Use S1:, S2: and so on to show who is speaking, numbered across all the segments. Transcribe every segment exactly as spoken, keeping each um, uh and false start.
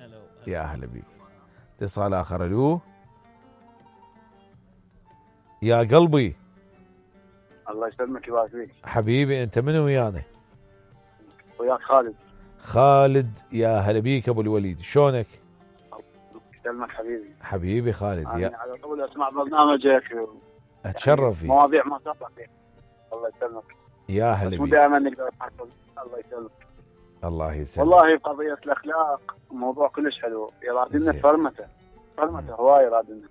S1: يا هلا بيك. اتصال آخر. ألو يا قلبي.
S2: الله يسلمك ويبارك فيك
S1: حبيبي. أنت من ويانا؟
S2: وياك خالد.
S1: خالد يا هلا بيك أبو الوليد، شلونك؟
S2: الله يسلمك حبيبي.
S1: حبيبي خالد.
S2: أنا
S1: يا
S2: على طول أسمع برنامجك و...
S1: أتشرف فيك.
S2: مواضيع ما تطلع فيها. الله يسلمك.
S1: يا هلا بيك.
S2: دائما نقدر نحصل. الله يسلمك.
S1: الله يسلمك.
S2: والله قضية الأخلاق موضوع كلش حلو، يرادلنا فرمته فرمته هواي يرادلنا.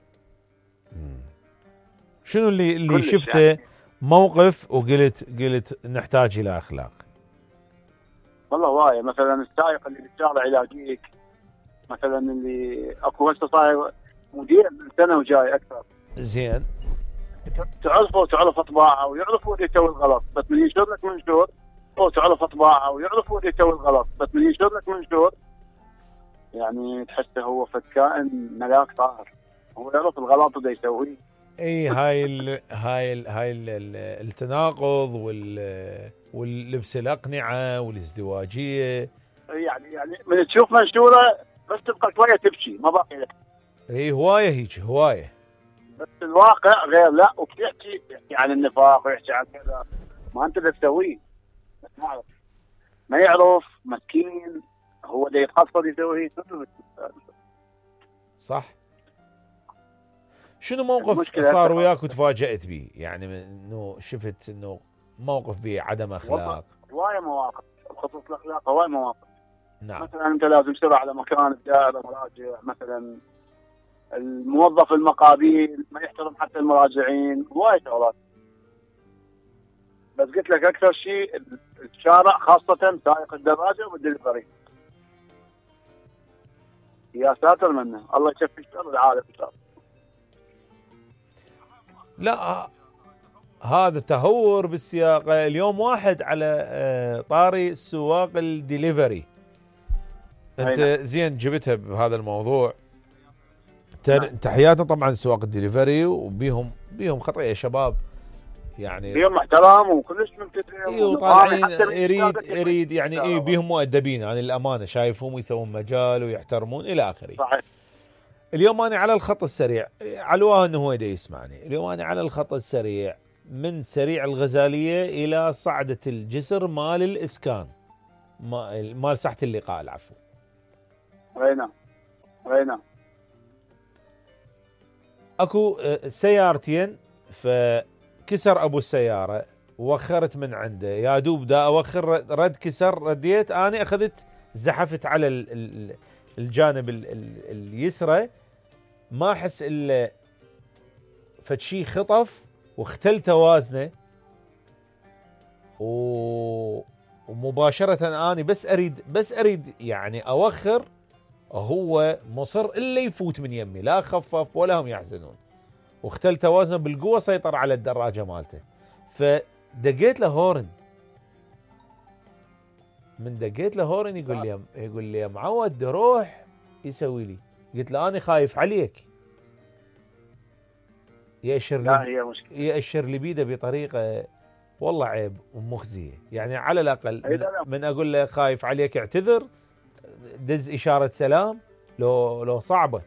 S1: شنو اللي اللي شفته يعني موقف وقلت قلت نحتاج إلى أخلاق؟
S2: والله هواي، مثلا السائق اللي بالشارع يلاقيك، مثلا اللي اكو هسه صاير مدير من سنه وجاي اكثر.
S1: زين.
S2: تعرفه وتعرف اطباعه ويعرف وين يسوي الغلط، بس من ينشر لك منشور، او تعرف اطباعه ويعرف وين يسوي الغلط، بس من ينشر لك منشور يعني تحسه هو فكائن ملاك طاهر، هو يعرف الغلط وده يسويه.
S1: اي هاي ال هاي ال هاي ال التناقض وال واللبس الاقنعه والازدواجيه.
S2: يعني يعني من تشوف منشوره بس تبقى شويه تبكي ما باقي لك.
S1: اي هوايه هيك هوايه.
S2: بس الواقع غير، لا وبتحكي يحكي عن النفاق ويحكي عن كذا، ما انت اللي تسويه، بس ما يعرف ما يعرف مسكين هو اللي يتخصص يسويه.
S1: صح. شنو موقف صار وياك وتفاجأت به؟ يعني انه شفت انه موقف به عدم اخلاق.
S2: هوايه مواقف بخصوص الاخلاق، هوايه مواقف.
S1: نعم.
S2: مثلا انت لازم تسير على مكان الدائره مراجع، مثلا الموظف المقابيل ما يحترم حتى المراجعين، هوايه شغلات. بس قلت لك اكثر شيء الشارع، خاصه سائق الدراجه والدليفري. يا ساتر منه، الله يكفي شر العالم ان شاء الله.
S1: لا هذا تهور بالسياقه. اليوم واحد على طاري السواق الدليفري، انت زين جبتها بهذا الموضوع. تحياتنا طبعا سواق الدليفري، وبيهم بيهم خطيه شباب يعني
S2: بيهم احترام وكلش ممتازين.
S1: ايوه طالعين يريد يريد يعني اي بيهم مؤدبين عن الامانه، شايفهم يسوون مجال ويحترمون الى اخره.
S2: صحيح.
S1: اليوم انا على الخط السريع، علواه انه هو يدي يسمعني. اليوم انا على الخط السريع من سريع الغزاليه الى صعده الجسر مال الاسكان، مال ساحه اللقاء العفو.
S2: وينه وينه
S1: اكو سيارتين، فكسر ابو السياره وخرت من عنده، يا دوب دا اوخر رد كسر، رديت انا اخذت زحفت على الجانب اليسرى، ما احس الا فشي خطف واختل توازنه، ومباشره اني بس اريد بس اريد يعني اوخر، هو مصر الا يفوت من يمي، لا خفف ولا هم يحزنون، واختل توازنه بالقوه، سيطر على الدراجه مالته. فدقيت له هورن، من دقيت له هورن يقول لي يقول لي يا معود روح يسوي لي. قلت له انا خايف عليك. يأشر لي يأشر لي بيده بطريقه والله عيب ومخزيه. يعني على الاقل من اقول له خايف عليك اعتذر، دز اشاره سلام، لو لو صعبه.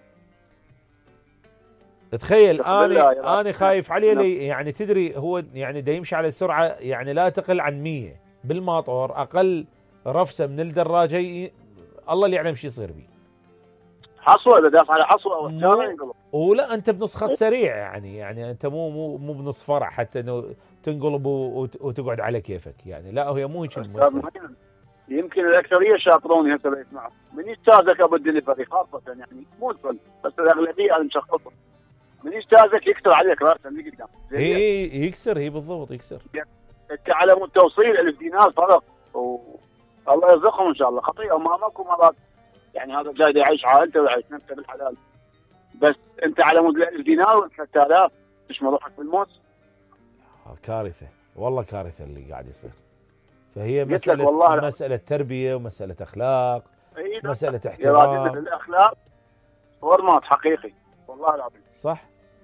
S1: تخيل انا انا خايف عليه لي، يعني تدري هو يعني دا يمشي على سرعه يعني لا تقل عن مية بالماطور، اقل رفسه من الدراجه ي... الله اللي يعلم شو يصير بيه.
S2: حصوه اذا دافع على حصوه ينقلب.
S1: ولا انت بنص خط سريع، يعني يعني انت مو مو مو بنص فرع حتى انه تنقلب وتقعد على كيفك، يعني لا هي مو هيك المسألة.
S2: يمكن الاكثريه شاطرون هسه يسمعوا من يستاذك ابو الدليفري خاصه، يعني مو الكل بس الاغلبيه المشخصه من يستاذك يكسر عليك راسا اللي قدام.
S1: اي يكسر، هي بالضبط يكسر.
S2: انت على مود توصيل الف دينار فرق، والله يرزقهم ان شاء الله. خطيئه امامك ومرات يعني هذا جاي يعيش عائلته ويعيش نفسه بالحلال، بس انت على مود الف دينار ثلاثة آلاف تشمل روحك بالموت.
S1: كارثه والله، كارثه اللي قاعد يصير. فهي مساله مساله تربيه ومساله اخلاق، مساله احترام.
S2: الاخلاق فورمات حقيقي والله العظيم.
S1: صح.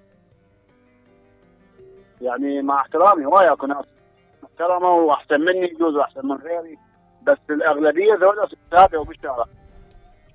S2: يعني مع احترامي هواي اكو ناس محترمه واحسن مني يجوز واحسن من غيري، بس الاغلبيه ذولا ساده وبالشارع.